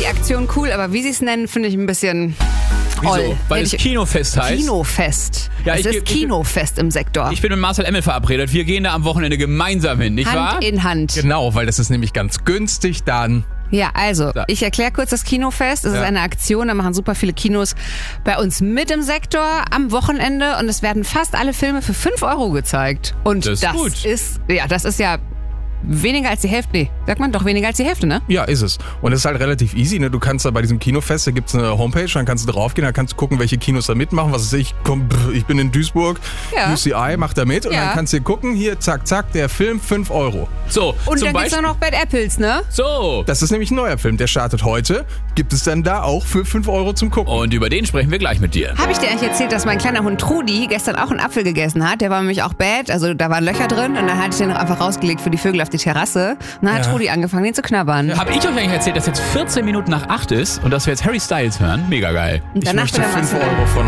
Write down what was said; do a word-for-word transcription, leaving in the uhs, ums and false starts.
Aktion cool, aber wie sie es nennen, finde ich ein bisschen... Wieso? Oll. Weil es Kinofest heißt. Kinofest. Ja, es ich- ist ich- Kinofest im Sektor. Ich bin mit Marcel Emmel verabredet. Wir gehen da am Wochenende gemeinsam hin, nicht Hand wahr? in Hand. Genau, weil das ist nämlich ganz günstig dann. Ja, also, Da. ich erkläre kurz das Kinofest. Es Ja. ist eine Aktion, da machen super viele Kinos bei uns mit im Sektor am Wochenende und es werden fast alle Filme für fünf Euro gezeigt. Und Das ist das gut. ist, ja, das ist ja weniger als die Hälfte. Nee, sagt man doch weniger als die Hälfte, ne? Ja, ist es. Und es ist halt relativ easy. Ne? Du kannst da bei diesem Kinofest, da gibt's eine Homepage, dann kannst du draufgehen, dann kannst du gucken, welche Kinos da mitmachen. Was weiß ich, komm, pff, ich bin in Duisburg, Ja. U C I macht da mit und Ja. dann kannst du gucken, hier, zack, zack, der Film, fünf Euro. So, Und zum dann gibt's Beispiel. auch noch Bad Apples, ne? So. Das ist nämlich ein neuer Film, der startet heute. Gibt es dann da auch für fünf Euro zum Gucken. Und über den sprechen wir gleich mit dir. Habe ich dir eigentlich erzählt, dass mein kleiner Hund Trudi gestern auch einen Apfel gegessen hat? Der war nämlich auch bad, also da waren Löcher drin und dann hatte ich den noch einfach rausgelegt für die Vögel auf die Terrasse. Und dann hat Ja. Trudi angefangen, den zu knabbern. Habe ich euch eigentlich erzählt, dass jetzt vierzehn Minuten nach acht ist und dass wir jetzt Harry Styles hören? Mega geil. Und Ich danach möchte bin er fünf Marcel. Euro von